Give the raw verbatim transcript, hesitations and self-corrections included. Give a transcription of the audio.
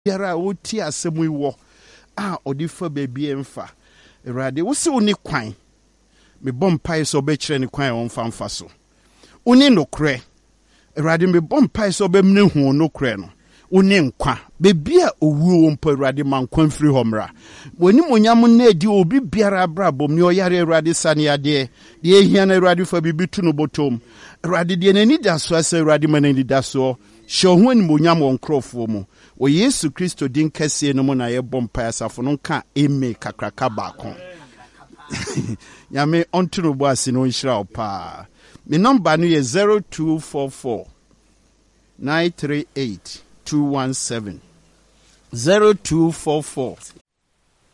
biara woti asɛm yi wɔ a ɔde fa baabi emfa Awurade wo se wo ni kwan me bɔ mpae sɛ ɔbɛkyerɛ ne kwan a ɔmfa mfa so wo ni nokorɛ Awurade me bɔ mpae sɛ ɔbɛmne hu nokorɛ no wo ni nkwa baabi a owuo wɔ mpa Awurade ma nkwa mfiri hɔ mmra w'anim onyam na adi obi biara abrabɔ ne ɔyare Awurade sane adeɛ deɛ ehia na Awurade fa bibi tu no bɔtɔm Awurade deɛ n'ani da so asɛ Awurade ma n'ani da so hyɛ ho animonyam wɔ nkurɔfoɔ mu wɔ Yesu Kristo din kɛseɛ no mu na yɛbɔ mpae asafo no nka eme kakraka baako Nyame ɔnto no bo ase no nhyira wo paa me number no yɛ zero two four four nine three eight two one seven zero two four four